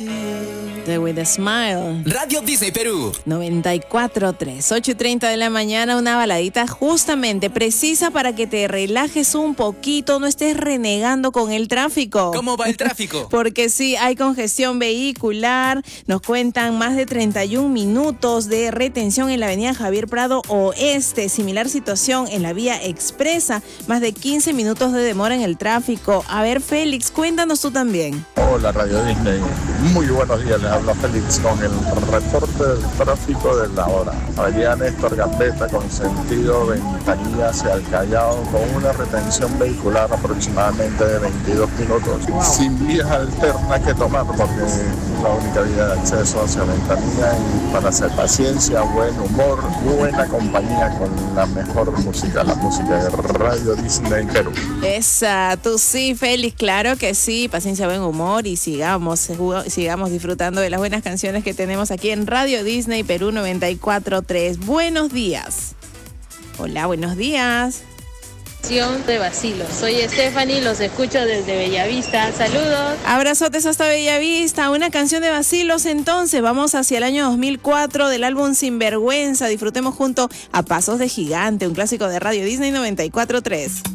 The With a Smile. Radio Disney Perú 94.3, 8:30 de la mañana, una baladita justamente precisa para que te relajes un poquito, no estés renegando con el tráfico. ¿Cómo va el tráfico? Porque sí, hay congestión vehicular, nos cuentan más de 31 minutos de retención en la avenida Javier Prado Oeste, similar situación en la vía expresa, más de 15 minutos de demora en el tráfico. A ver, Félix, cuéntanos tú también. Hola Radio Disney, muy buenos días, les habla Félix con el reporte del tráfico de la hora. Avenida Néstor Gambetta con sentido Ventanilla hacia el Callao con una retención vehicular aproximadamente de 22 minutos. Wow. Sin vía alterna que tomar porque es la única vía de acceso hacia Ventanilla y para hacer paciencia, buen humor, buena compañía con la mejor música, la música de Radio Disney Perú. Esa, tú sí, Félix, claro que sí, paciencia, buen humor y sigamos disfrutando de las buenas canciones que tenemos aquí en Radio Disney Perú 94.3. Buenos días. Hola, buenos días. De Bacilos. Soy Stephanie, los escucho desde Bellavista. Saludos. Abrazotes hasta Bellavista. Una canción de Bacilos entonces. Vamos hacia el año 2004 del álbum Sinvergüenza. Disfrutemos junto a Pasos de Gigante, un clásico de Radio Disney 94.3.